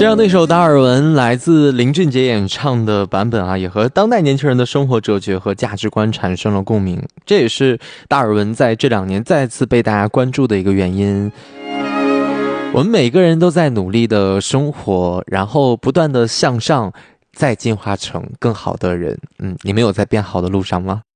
这样的一首达尔文来自林俊杰演唱的版本啊，也和当代年轻人的生活哲学和价值观产生了共鸣，这也是达尔文在这2年再次被大家关注的一个原因。我们每个人都在努力的生活，然后不断的向上，再进化成更好的人。你们有在变好的路上吗？